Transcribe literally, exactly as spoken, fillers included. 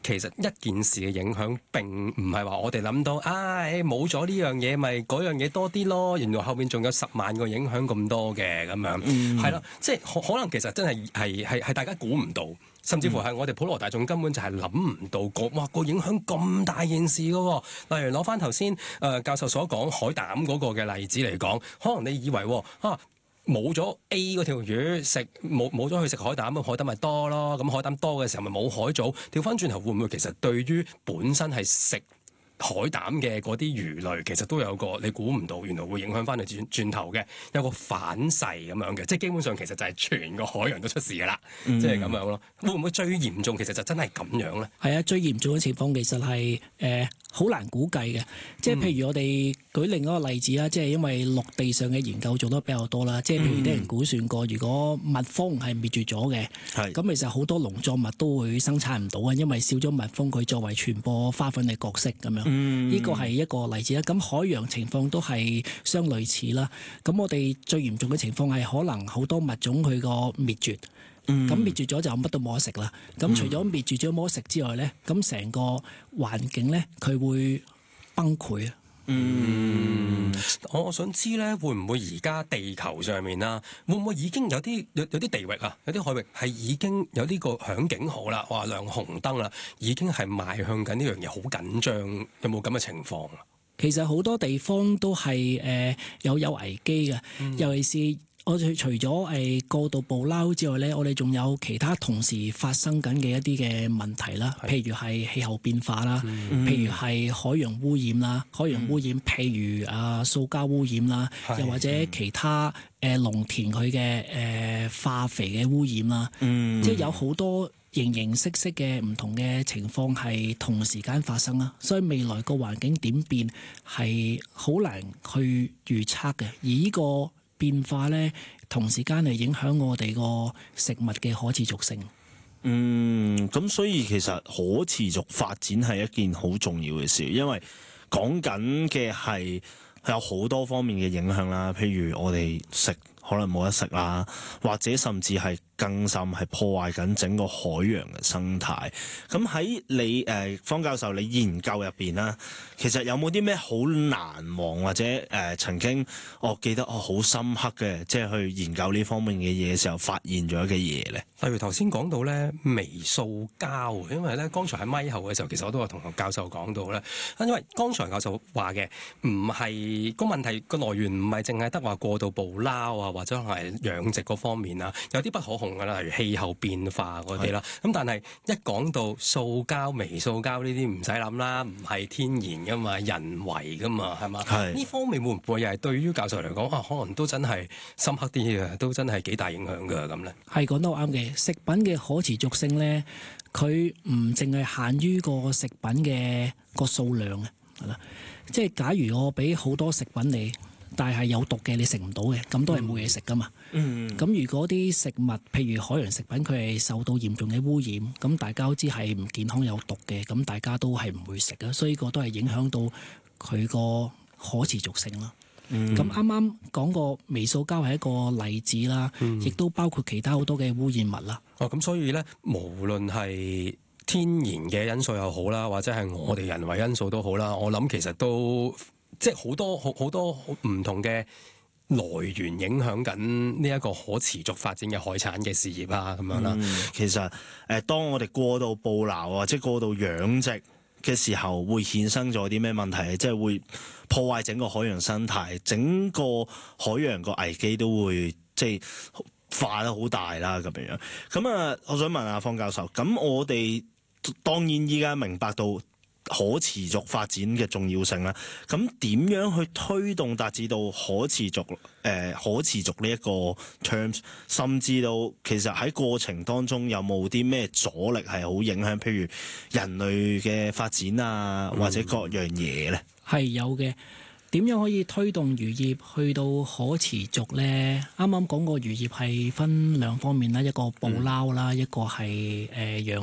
其實一件事嘅影響並唔係話我哋諗到，唉冇咗呢樣嘢，咪嗰樣嘢多啲咯。原來後面仲有十萬個影響咁多嘅咁樣，係咯、嗯，即係可可能其實真係係係係大家估唔到。甚至乎係我哋普羅大眾根本就係諗唔到個哇個影響咁大件事㗎喎。例如攞翻頭先誒教授所講海膽嗰個嘅例子嚟講，可能你以為啊冇咗 A 嗰條魚食，冇冇咗去食海膽，咁海膽咪多咯。咁海膽多嘅時候咪冇海藻。調翻轉頭會唔會其實對於本身係食海膽嘅嗰啲魚類，其實都有個你估唔到，原來會影響翻你轉轉頭嘅，有個反噬咁樣嘅，即係基本上其實就係全個海洋都出事㗎啦，嗯、即係咁樣咯。會唔會最嚴重其實就真係咁樣咧？係啊，最嚴重嘅情況其實係誒好難估計嘅，即係譬如我哋舉另一個例子啦，即係因為陸地上嘅研究做得比較多啦，即係譬如啲人估算過，如果蜜蜂係滅絕咗嘅，咁、嗯、其實好多農作物都會生產唔到啊，因為少咗蜜蜂佢作為傳播花粉嘅角色咁樣。呢個係一個例子啦。咁海洋情況都係相類似啦。咁我哋最嚴重嘅情況係可能好多物種佢個滅絕。咁、嗯、滅絕咗就乜都冇得食啦。咁除咗滅絕咗冇得食之外咧，咁成個環境咧佢會崩潰啊。 嗯，我我想知咧，會唔會而家地球上面啦，會唔會已經有啲有有啲地域啊，有啲海域係已經有呢個響警號啦，話亮紅燈啦，已經係邁向緊呢樣嘢好緊張，有冇咁嘅情況啊？ 其實好多地方都係誒、呃、有有危機嘅，嗯、尤其是。我哋除咗誒過度捕撈之外咧，我哋仲有其他同時發生緊嘅一啲嘅問題啦，是譬如係氣候變化啦，嗯、譬如係海洋污染啦，海洋污染譬如啊塑膠污染啦，是又或者其他誒農田佢嘅誒化肥嘅污染啦，嗯、即係有好多形形色色嘅唔同嘅情況係同時間發生啦，所以未來個環境點變係好難去預測嘅，而呢個變化咧，同時間係影響我哋個食物嘅可持續性。 嗯，咁所以其實可持續發展係一件好重要嘅事，因為講緊嘅係有好多方面嘅影響啦。譬如我哋食可能冇得食啦，或者甚至係更甚係破壞緊整個海洋嘅生態。咁喺你誒、呃、方教授你研究入邊啦，其實有冇啲咩好難忘或者誒、呃、曾經我記得我好深刻嘅，即係去研究呢方面嘅嘢嘅時候發現咗嘅嘢咧？ 例如頭先講到咧微塑膠，因為咧剛才喺咪後嘅時候，其實我都有同教授講到咧，因為剛才教授話嘅唔係個問題個來源唔係淨係得話過度捕撈啊，或者係養殖嗰方面啊，有啲不可控噶啦，例如氣候變化嗰啲啦。咁是但係一講到塑膠、微塑膠呢啲唔使諗啦，唔係天然噶嘛，人為噶嘛，係嘛？呢是方面會唔會又係對於教授嚟講啊，可能都真係深刻啲嘅，都真係幾大影響㗎咁咧？ 係講得啱嘅。食品嘅可持續性咧，佢唔淨係限於個食品嘅個數量嘅，係啦。即係假如我俾好多食品你，但係有毒嘅你食唔到嘅，咁都係冇嘢食噶嘛。嗯。咁如果啲食物，譬如海洋食品，佢係受到嚴重嘅污染，咁大家都知係唔健康有毒嘅，咁大家都係唔會食啊。所以呢個都係影響到佢個可持續性啦。咁啱啱講過微塑膠係一個例子啦，亦、嗯、都包括其他好多嘅污染物啦。 哦，咁所以咧，無論係天然嘅因素又好啦，或者係我哋人為因素都好啦，我諗其實都即係好多好好多唔同嘅來源影響緊呢一個可持續發展嘅海產嘅事業啦，咁樣啦。 嗯、其實誒、呃，當我哋過度捕撈或者過度養殖嘅時候，會衍生咗啲咩問題？即係會破壞整個海洋生態，整個海洋個危機都會即係化得好大啦咁樣樣。咁啊，我想問下方教授，咁我哋當然依家明白到可持續發展嘅重要性啦。咁點樣去推動達至到可持續誒、呃、可持續呢一個 terms， 甚至到其實喺過程當中有冇啲咩阻力係好影響，譬如人類嘅發展啊，或者各樣嘢咧？ 係有嘅。點樣可以推動漁業去到可持續咧？啱啱講過漁業係分兩方面啦，一個捕撈啦，嗯、一個係誒養